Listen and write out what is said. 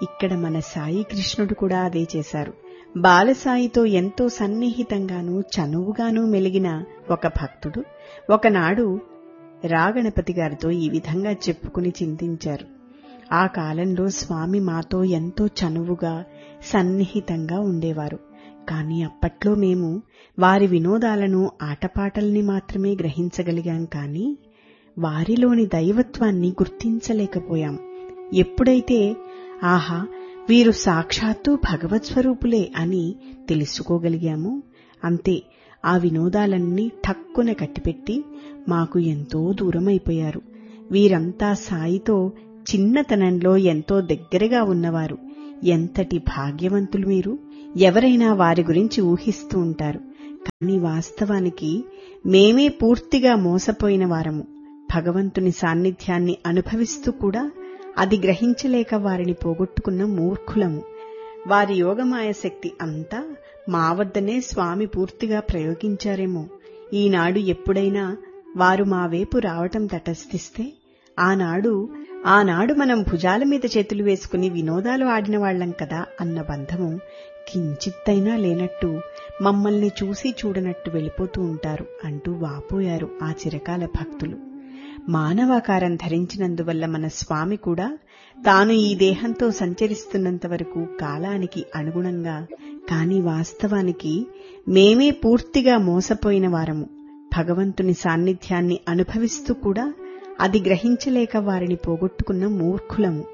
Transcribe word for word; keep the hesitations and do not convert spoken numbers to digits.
ఇక్కడ మన సాయి కృష్ణుడు కూడా అదే చేశారు. బాలసాయితో ఎంతో సన్నిహితంగానూ చనువుగానూ మెలిగిన ఒక భక్తుడు ఒకనాడు రాగణపతి గారితో ఈ విధంగా చెప్పుకుని చింతించారు. ఆ కాలంలో స్వామి మాతో ఎంతో చనువుగా సన్నిహితంగా ఉండేవారు. కాని అప్పట్లో మేము వారి వినోదాలను ఆటపాటల్ని మాత్రమే గ్రహించగలిగాం, కాని వారిలోని దైవత్వాన్ని గుర్తించలేకపోయాం. ఎప్పుడైతే ఆహా వీరు సాక్షాత్తు భగవత్ స్వరూపులే అని తెలుసుకోగలిగామో అంతే, ఆ వినోదాలన్నీ ఠక్కున కట్టిపెట్టి మాకు ఎంతో దూరమైపోయారు. వీరంతా సాయితో చిన్నతనంలో ఎంతో దగ్గరగా ఉన్నవారు. ఎంతటి భాగ్యవంతులు మీరు! ఎవరైనా వారి గురించి ఊహిస్తూ ఉంటారు. కాని వాస్తవానికి మేమే పూర్తిగా మోసపోయిన వారము. భగవంతుని సాన్నిధ్యాన్ని అనుభవిస్తూ కూడా అది గ్రహించలేక వారిని పోగొట్టుకున్న మూర్ఖులము. వారి యోగమాయ శక్తి అంతా మా వద్దనే స్వామి పూర్తిగా ప్రయోగించారేమో. ఈనాడు ఎప్పుడైనా వారు మా వైపు రావటం తటస్థిస్తే ఆనాడు ఆనాడు మనం భుజాల మీద చేతులు వేసుకుని వినోదాలు ఆడినవాళ్లం కదా అన్న బంధము కించిత్తైనా లేనట్టు మమ్మల్ని చూసి చూడనట్టు వెళ్ళిపోతూ ఉంటారు అంటూ వాపోయారు ఆ చిరకాల భక్తులు. మానవాకారం ధరించినందువల్ల మన స్వామి కూడా తాను ఈ దేహంతో సంచరిస్తున్నంత వరకు కాలానికి అనుగుణంగా, కాని వాస్తవానికి మేమే పూర్తిగా మోసపోయిన వారము. భగవంతుని సాన్నిధ్యాన్ని అనుభవిస్తూ కూడా అది గ్రహించలేక వారిని పోగొట్టుకున్న మూర్ఖులము.